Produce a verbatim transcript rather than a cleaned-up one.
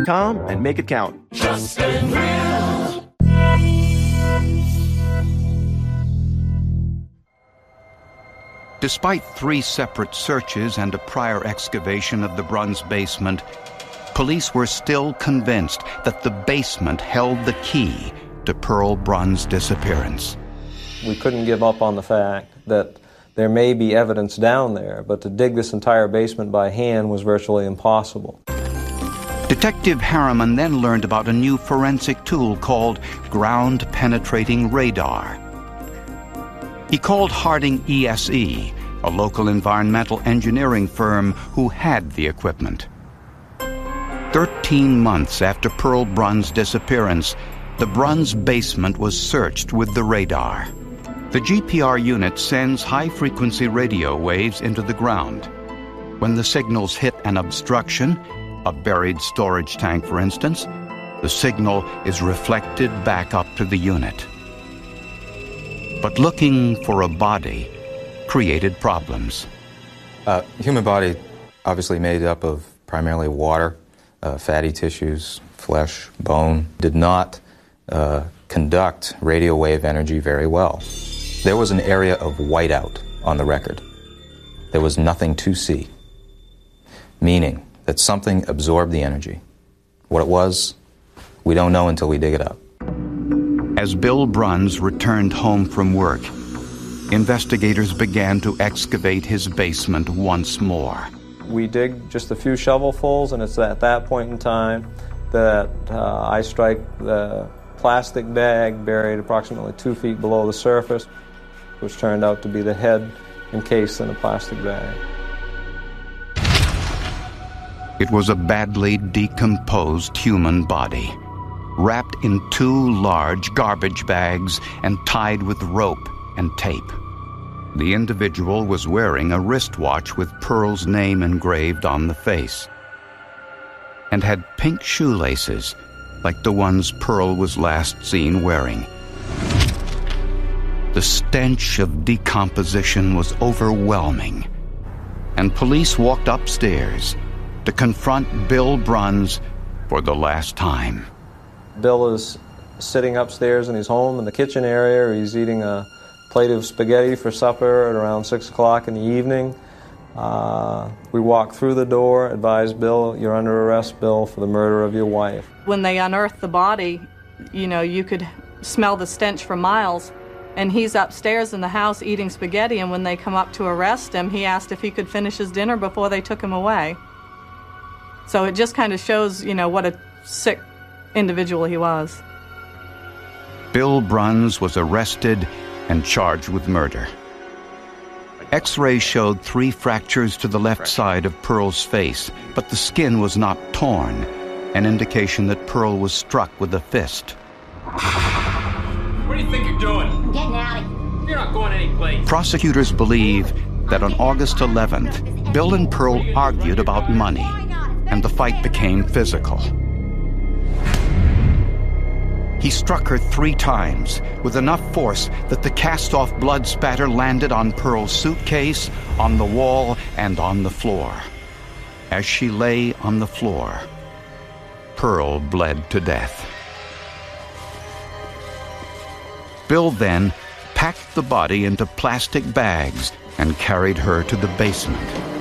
com and make it count. Trust and Thrill. Despite three separate searches and a prior excavation of the Bruns basement, police were still convinced that the basement held the key to Pearl Brun's disappearance. We couldn't give up on the fact that there may be evidence down there, but to dig this entire basement by hand was virtually impossible. Detective Harriman then learned about a new forensic tool called ground-penetrating radar. He called Harding E S E, a local environmental engineering firm who had the equipment. Thirteen months after Pearl Brun's disappearance, the Bruns basement was searched with the radar. The G P R unit sends high-frequency radio waves into the ground. When the signals hit an obstruction, a buried storage tank for instance, the signal is reflected back up to the unit. But looking for a body created problems. Uh, human body obviously made up of primarily water, uh, fatty tissues, flesh, bone, did not uh, conduct radio wave energy very well. There was an area of whiteout on the record. There was nothing to see, meaning that something absorbed the energy. What it was, we don't know until we dig it up. As Bill Bruns returned home from work, investigators began to excavate his basement once more. We dig just a few shovelfuls, and it's at that point in time that uh, I strike the plastic bag buried approximately two feet below the surface, which turned out to be the head encased in a plastic bag. It was a badly decomposed human body, wrapped in two large garbage bags and tied with rope and tape. The individual was wearing a wristwatch with Pearl's name engraved on the face, and had pink shoelaces like the ones Pearl was last seen wearing. The stench of decomposition was overwhelming, and police walked upstairs to confront Bill Bruns for the last time. Bill is sitting upstairs in his home in the kitchen area. He's eating a plate of spaghetti for supper at around six o'clock in the evening. Uh, we walk through the door, advise Bill, you're under arrest, Bill, for the murder of your wife. When they unearthed the body, you know, you could smell the stench for miles. And he's upstairs in the house eating spaghetti, and when they come up to arrest him, he asked if he could finish his dinner before they took him away. So it just kind of shows, you know, what a sick individual he was. Bill Bruns was arrested and charged with murder. X-rays showed three fractures to the left side of Pearl's face, but the skin was not torn, an indication that Pearl was struck with a fist. What do you think you're doing? I'm getting out of here. You're not going anyplace. Prosecutors believe that on August eleventh, Bill and Pearl argued about money, and the fight became physical. He struck her three times with enough force that the cast-off blood spatter landed on Pearl's suitcase, on the wall, and on the floor. As she lay on the floor, Pearl bled to death. Bill then packed the body into plastic bags and carried her to the basement.